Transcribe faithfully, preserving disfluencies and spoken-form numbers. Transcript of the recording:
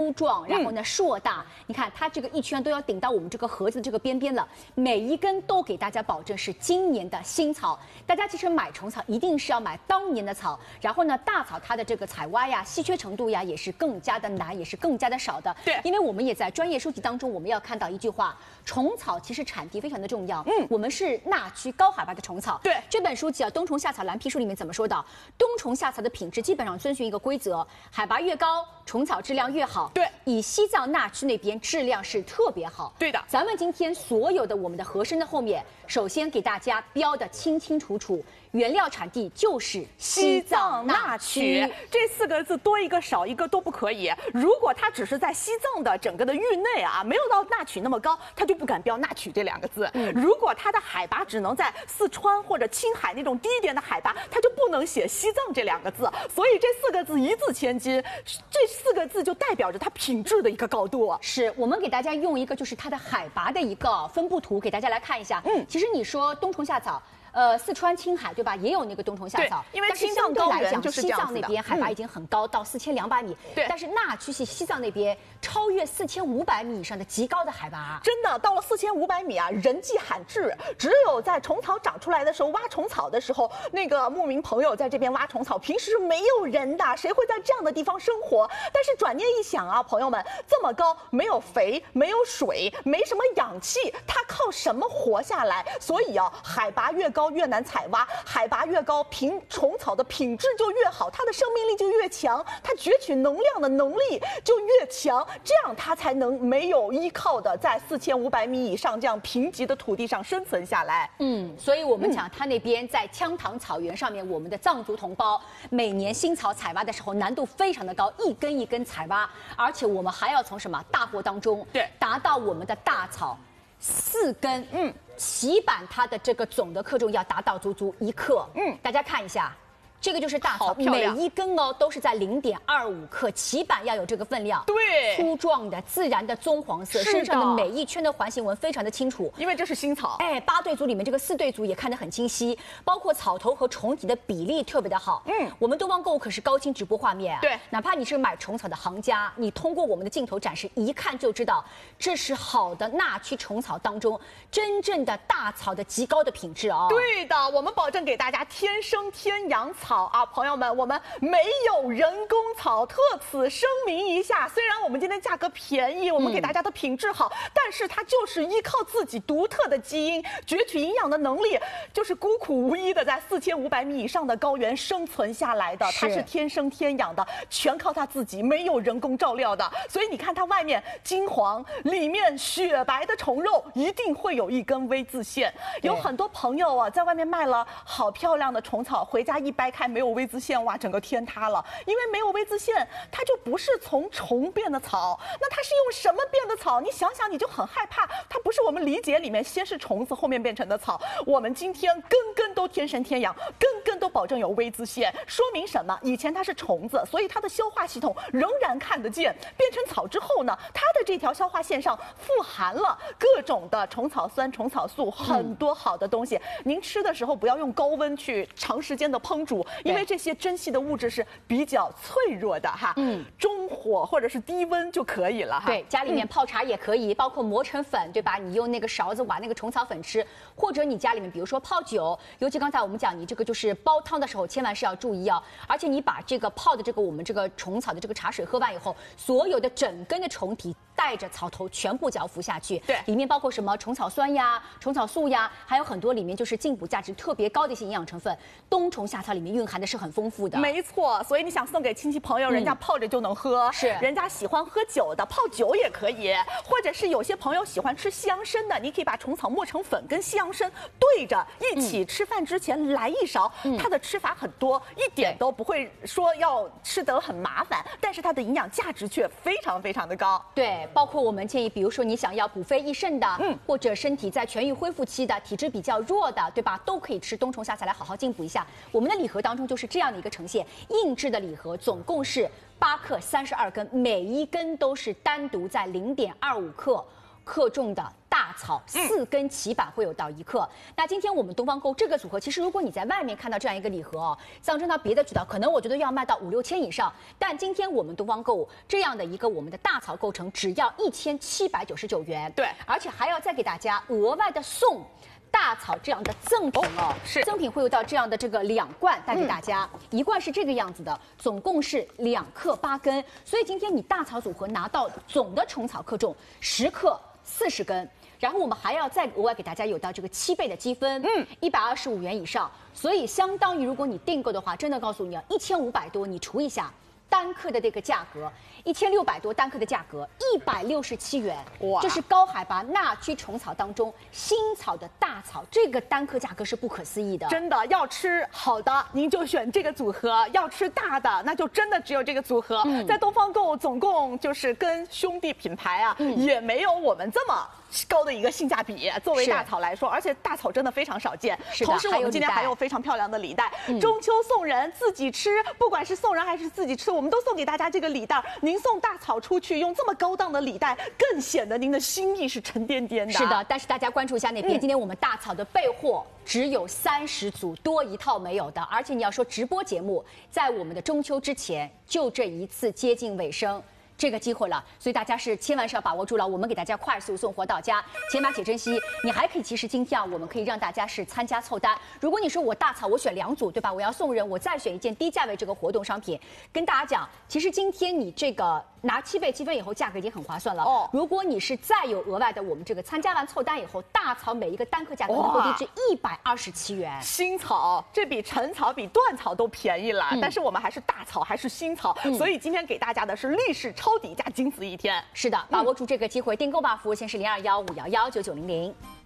粗壮，然后呢硕大。嗯、你看它这个一圈都要顶到我们这个盒子这个边边了，每一根都给大家保证是今年的新草。大家其实买虫草一定是要买当年的草，然后呢大草它的这个采挖呀、稀缺程度呀也是更加的难，也是更加的少的。 对， 因为我们也在专业书籍当中，我们要看到一句话：虫草其实产地非常的重要。嗯，我们是纳区高海拔的虫草。 对， 这本书籍啊，《冬虫夏草蓝皮书》里面怎么说的？冬虫夏草的品质基本上遵循一个规则：海拔越高，虫草质量越好。 对， 以西藏纳区那边质量是特别好。 对的， 咱们今天所有的我们的和参的后面，首先给大家标的清清楚楚。原料产地就是西藏纳区， 这四个字多一个少一个都不可以。如果它只是在西藏的整个的域内啊，没有到纳曲那么高，它就不敢标纳曲这两个字。嗯、如果它的海拔只能在四川或者青海那种低一点的海拔，它就不能写西藏这两个字。所以这四个字一字千金，这四个字就代表着它品质的一个高度。 是我们给大家用一个就是它的海拔的一个分布图给大家来看一下。嗯，其实你说冬虫夏草。呃，四川、青海对吧，也有那个冬虫夏草， 因为青藏高原就是这样子的。 西藏那边海拔已经很高，嗯、到四千两百米。 对， 但是纳区是西藏那边超越四千五百米以上的极高的海拔。 真的，到了四千五百米啊，人迹罕至。只有在虫草长出来的时候，挖虫草的时候，那个牧民朋友在这边挖虫草，平时是没有人的，谁会在这样的地方生活？但是转念一想啊，朋友们，这么高，没有肥，没有水，没什么氧气，它靠什么活下来？所以啊，海拔越高。高越难采挖，海拔越高，品虫草的品质就越好，它的生命力就越强，它攫取能量的能力就越强，这样它才能没有依靠的在四千五百米以上这样贫瘠的土地上生存下来。 嗯，所以我们讲它那边在羌塘草原上面，我们的藏族同胞每年新草采挖的时候难度非常的高，一根一根采挖，而且我们还要从什么大货当中对达到我们的大草。四根，嗯，起板它的这个总的克重要达到足足一克，嗯，大家看一下。这个就是大草，每一根哦都是在零点二五克，起板要有这个分量。 对， 粗壮的、自然的棕黄色，身上的每一圈的环形纹非常的清楚， 因为这是新草。 哎，八对组里面这个四对组也看得很清晰，包括草头和虫体的比例特别的好。嗯，我们东方购物可是高清直播画面啊， 对， 哪怕你是买虫草的行家，你通过我们的镜头展示，一看就知道这是好的纳区虫草当中真正的大草的极高的品质啊、哦。 对的，我们保证给大家天生天养草啊，朋友们。我们没有人工草，特此声明一下。虽然我们今天价格便宜，我们给大家的品质好，嗯、但是它就是依靠自己独特的基因攫取营养的能力，就是孤苦无依的在四千五百米以上的高原生存下来的。它是天生天养的，全靠它自己，没有人工照料的。所以你看它外面金黄，里面雪白的虫肉，一定会有一根 V 字线。有很多朋友啊，在外面卖了好漂亮的虫草，回家一掰开没有 V 字线，哇，整个天塌了。因为没有 V 字线，它就不是从虫变的草，那它是用什么变的草？你想想你就很害怕，它不是我们理解里面先是虫子后面变成的草。我们今天根根都天生天养，根根都保证有 V 字线，说明什么？以前它是虫子，所以它的消化系统仍然看得见，变成草之后呢，它的这条消化线上富含了各种的虫草酸、虫草素，很多好的东西。嗯、您吃的时候不要用高温去长时间的烹煮，因为这些珍稀的物质是比较脆弱的哈，嗯，中火或者是低温就可以了哈。 对，家里面泡茶也可以，嗯、包括磨成粉，对吧？你用那个勺子挖那个虫草粉吃，或者你家里面比如说泡酒，尤其刚才我们讲你这个就是煲汤的时候，千万是要注意啊。而且你把这个泡的这个我们这个虫草的这个茶水喝完以后，所有的整根的虫体带着草头全部嚼服下去， 对， 里面包括什么虫草酸呀、虫草素呀，还有很多里面就是进补价值特别高的一些营养成分，冬虫夏草里面蕴含的是很丰富的。 没错，所以你想送给亲戚朋友，人家泡着就能喝， 是、嗯、 人家喜欢喝酒的，泡酒也可以，或者是有些朋友喜欢吃西洋参的，你可以把虫草磨成粉，跟西洋参对着一起，嗯、吃饭之前来一勺，嗯、它的吃法很多，一点都不会说要吃得很麻烦，但是它的营养价值却非常非常的高。 对，包括我们建议，比如说你想要补肺益肾的，嗯，或者身体在痊愈恢复期的，体质比较弱的，对吧？都可以吃冬虫夏草来好好进补一下。我们的礼盒当中就是这样的一个呈现，硬质的礼盒总共是八克三十二根，每一根都是单独在零点二五克克重的大大草四根起板会有到一克。那今天我们东方购这个组合，其实如果你在外面看到这样一个礼盒哦，象征到别的渠道，可能我觉得要卖到五六千以上。但今天我们东方购这样的一个我们的大草构成，只要一千七百九十九元。 对， 而且还要再给大家额外的送。大草这样的赠品哦， 是赠品会有到这样的这个两罐带给大家，嗯、一罐是这个样子的，总共是两克八根，所以今天你大草组合拿到总的虫草克重十克四十根，然后我们还要再额外给大家有到这个七倍的积分，嗯，一百二十五元以上，所以相当于如果你订购的话，真的告诉你啊，一千五百多，你除一下。单克的这个价格一千六百多，单克的价格一百六十七元，哇！这是高海拔纳区虫草当中新草的大草，这个单克价格是不可思议的。 真的要吃好的，您就选这个组合；要吃大的，那就真的只有这个组合。嗯、在东方购，总共就是跟兄弟品牌啊，嗯、也没有我们这么高的一个性价比。作为大草来说，而且大草真的非常少见。同时，我们今天还有非常漂亮的礼袋，嗯、中秋送人，自己吃，不管是送人还是自己吃。我们都送给大家这个礼袋，您送大草出去用这么高档的礼袋，更显得您的心意是沉甸甸的。 是的，但是大家关注一下那边，嗯、今天我们大草的备货只有三十组，多一套没有的。而且你要说直播节目，在我们的中秋之前，就这一次接近尾声。这个机会了，所以大家是千万是要把握住了。我们给大家快速送货到家，且买且珍惜。你还可以，其实今天啊，我们可以让大家是参加凑单。如果你说我大草我选两组，对吧？我要送人，我再选一件低价位这个活动商品。跟大家讲，其实今天你这个拿七倍积分以后，价格已经很划算了。哦，如果你是再有额外的，我们这个参加完凑单以后，大草每一个单克价格能够低至一百二十七元。 新草这比陈草比断草都便宜了，嗯、但是我们还是大草还是新草，嗯、所以今天给大家的是历史超。底价仅此一天， 是的，把握住这个机会，订购吧，服务线是零二幺五幺幺九九零零。